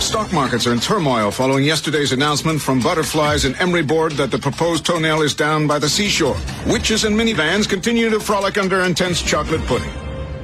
Stock markets are in turmoil following yesterday's announcement from Butterflies and Emery Board that the proposed toenail is down by the seashore. Witches and minivans continue to frolic under intense chocolate pudding.